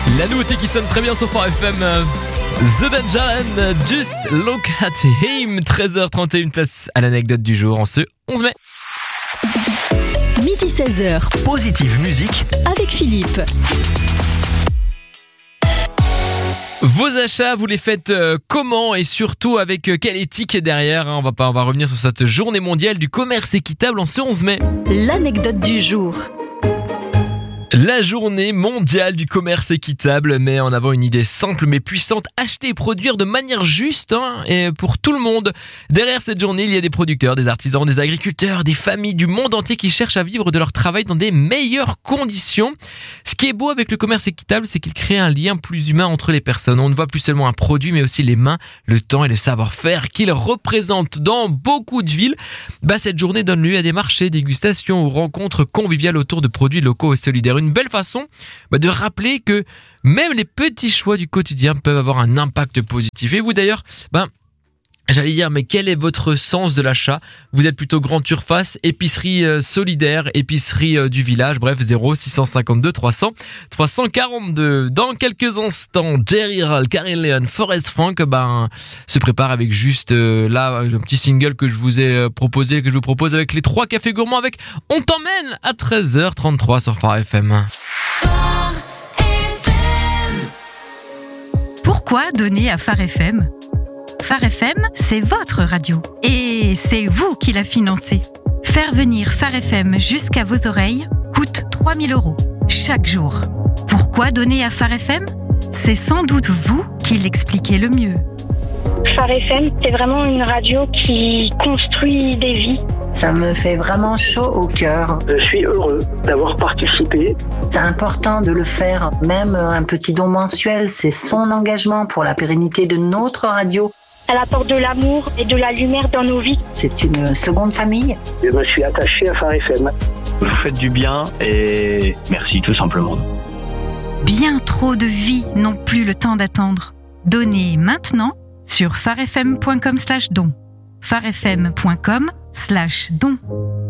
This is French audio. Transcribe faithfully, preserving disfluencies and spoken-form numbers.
La nouveauté qui sonne très bien sur Phare F M, euh, The Danger and Just Look at Him. treize heures trente et une, place à l'anecdote du jour en ce onze mai. Midi seize heures. Positive musique avec Philippe. Vos achats, vous les faites euh, comment et surtout avec euh, quelle éthique est derrière, hein, on va pas, on va revenir sur cette journée mondiale du commerce équitable en ce onze mai. L'anecdote du jour. La journée mondiale du commerce équitable met en avant une idée simple mais puissante, acheter et produire de manière juste, hein, et pour tout le monde. Derrière cette journée, il y a des producteurs, des artisans, des agriculteurs, des familles du monde entier qui cherchent à vivre de leur travail dans des meilleures conditions. Ce qui est beau avec le commerce équitable, c'est qu'il crée un lien plus humain entre les personnes. On ne voit plus seulement un produit mais aussi les mains, le temps et le savoir-faire qu'il représente dans beaucoup de villes. Bah, cette journée donne lieu à des marchés, dégustations ou rencontres conviviales autour de produits locaux et solidaires. Une belle façon bah, de rappeler que même les petits choix du quotidien peuvent avoir un impact positif. Et vous d'ailleurs, ben, j'allais dire, mais quel est votre sens de l'achat ? Vous êtes plutôt grande surface, épicerie euh, solidaire, épicerie euh, du village, bref, zéro six cent cinquante-deux trois cents trois cent quarante-deux. Dans quelques instants, Jerry Hall, Karen Leon, Forest Frank ben, se prépare avec juste euh, là un petit single que je vous ai euh, proposé, que je vous propose avec les trois cafés gourmands avec On t'emmène à treize heures trente-trois sur Phare F M. Pourquoi donner à Phare F M ? Phare F M, c'est votre radio. Et c'est vous qui la financez. Faire venir Phare F M jusqu'à vos oreilles coûte trois mille euros chaque jour. Pourquoi donner à Phare F M ? C'est sans doute vous qui l'expliquez le mieux. Phare F M, c'est vraiment une radio qui construit des vies. Ça me fait vraiment chaud au cœur. Je suis heureux d'avoir participé. C'est important de le faire. Même un petit don mensuel, c'est son engagement pour la pérennité de notre radio. Elle apporte de l'amour et de la lumière dans nos vies. C'est une seconde famille. Je me suis attaché à Phare F M. Vous faites du bien et merci tout simplement. Bien trop de vies n'ont plus le temps d'attendre. Donnez maintenant sur pharefm point com slash don. pharefm point com slash don.